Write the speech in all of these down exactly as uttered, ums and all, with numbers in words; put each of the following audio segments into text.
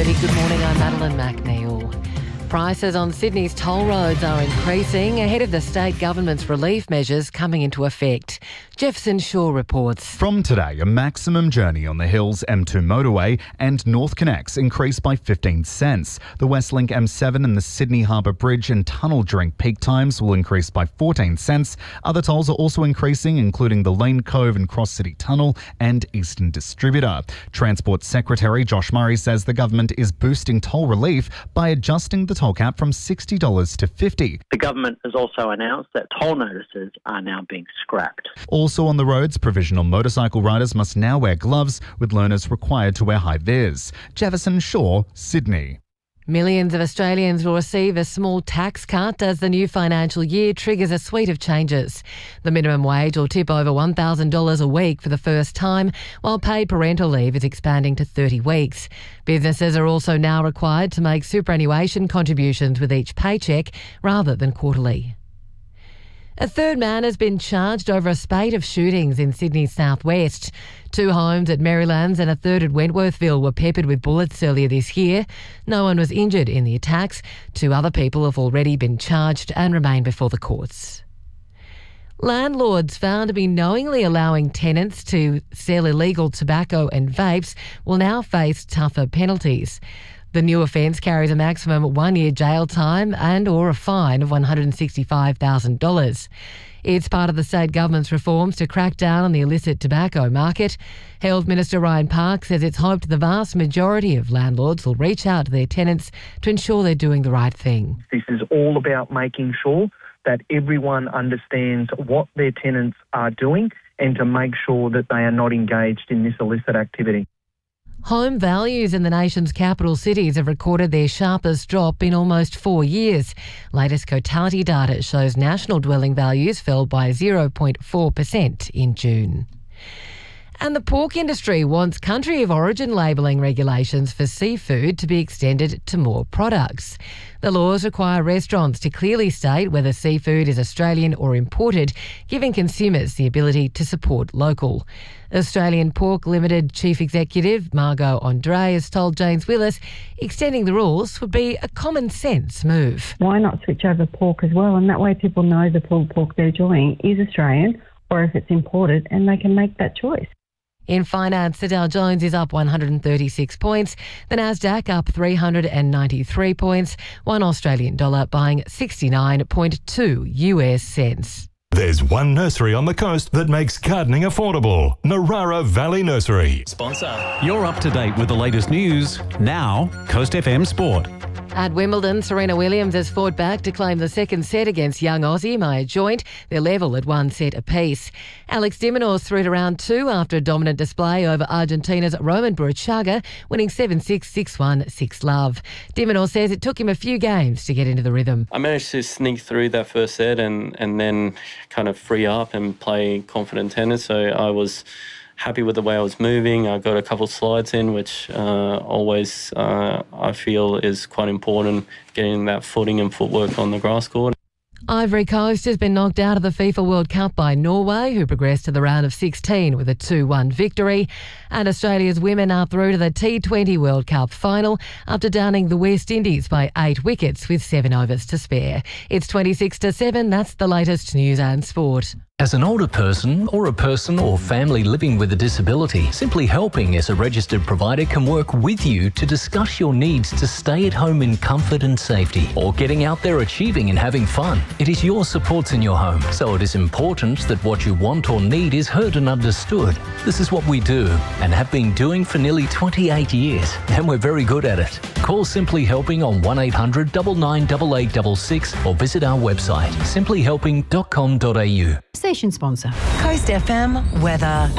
thirty. Good morning, I'm Madeline McNeil. Prices on Sydney's toll roads are increasing ahead of the state government's relief measures coming into effect. Jefferson Shaw reports. From today, a maximum journey on the Hills M two motorway and North Connects increased by fifteen cents. The Westlink M seven and the Sydney Harbour Bridge and tunnel during peak times will increase by fourteen cents. Other tolls are also increasing, including the Lane Cove and Cross City Tunnel and Eastern Distributor. Transport Secretary Josh Murray says the government is boosting toll relief by adjusting the toll cap from sixty dollars to fifty dollars. The government has also announced that toll notices are now being scrapped. Also on the roads, provisional motorcycle riders must now wear gloves, with learners required to wear high vis. Jefferson Shaw, Sydney. Millions of Australians will receive a small tax cut as the new financial year triggers a suite of changes. The minimum wage will tip over one thousand dollars a week for the first time, while paid parental leave is expanding to thirty weeks. Businesses are also now required to make superannuation contributions with each paycheck rather than quarterly. A third man has been charged over a spate of shootings in Sydney's southwest. Two homes at Marylands and a third at Wentworthville were peppered with bullets earlier this year. No one was injured in the attacks. Two other people have already been charged and remain before the courts. Landlords found to be knowingly allowing tenants to sell illegal tobacco and vapes will now face tougher penalties. The new offence carries a maximum one-year jail time and or a fine of one hundred sixty-five thousand dollars. It's part of the state government's reforms to crack down on the illicit tobacco market. Health Minister Ryan Park says it's hoped the vast majority of landlords will reach out to their tenants to ensure they're doing the right thing. This is all about making sure that everyone understands what their tenants are doing and to make sure that they are not engaged in this illicit activity. Home values in the nation's capital cities have recorded their sharpest drop in almost four years. Latest Cotality data shows national dwelling values fell by zero point four percent in June. And the pork industry wants country of origin labelling regulations for seafood to be extended to more products. The laws require restaurants to clearly state whether seafood is Australian or imported, giving consumers the ability to support local. Australian Pork Limited Chief Executive Margot Andre has told James Willis extending the rules would be a common sense move. Why not switch over pork as well? And that way people know the pulled pork they're enjoying is Australian or if it's imported, and they can make that choice. In finance, the Dow Jones is up one hundred thirty-six points, the Nasdaq up three hundred ninety-three points, one Australian dollar buying sixty-nine point two U S cents. There's one nursery on the coast that makes gardening affordable. Narara Valley Nursery. Sponsor. You're up to date with the latest news. Now, Coast F M Sport. At Wimbledon, Serena Williams has fought back to claim the second set against young Aussie Maya Joint. They're level at one set apiece. Alex de Minaur's through to round two after a dominant display over Argentina's Roman Burruchaga, winning seven six, six one, six love. De Minaur says it took him a few games to get into the rhythm. I managed to sneak through that first set and, and then kind of free up and play confident tennis. So I was happy with the way I was moving. I got a couple of slides in, which uh, always uh, I feel is quite important, getting that footing and footwork on the grass court. Ivory Coast has been knocked out of the FIFA World Cup by Norway, who progressed to the round of sixteen with a two one victory. And Australia's women are through to the T twenty World Cup final after downing the West Indies by eight wickets with seven overs to spare. It's twenty-six to seven. That's the latest news and sport. As an older person or a person or family living with a disability, Simply Helping as a registered provider can work with you to discuss your needs to stay at home in comfort and safety, or getting out there achieving and having fun. It is your supports in your home, so it is important that what you want or need is heard and understood. This is what we do and have been doing for nearly twenty-eight years, and we're very good at it. Call Simply Helping on one eight hundred nine nine eight eight six six or visit our website simply helping dot com dot a u. Station sponsor. Coast F M weather.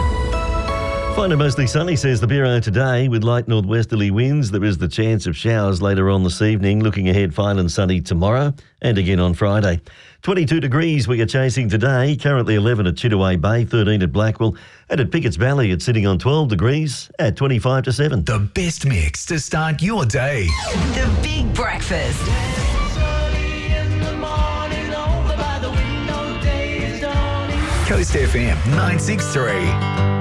Fine and mostly sunny, says the Bureau today, with light northwesterly winds. There is the chance of showers later on this evening. Looking ahead, fine and sunny tomorrow and again on Friday. twenty-two degrees we are chasing today. Currently eleven at Chittaway Bay, thirteen at Blackwell, and at Pickett's Valley it's sitting on twelve degrees at twenty-five to seven. The best mix to start your day. The Big Breakfast. Coast F M nine six three.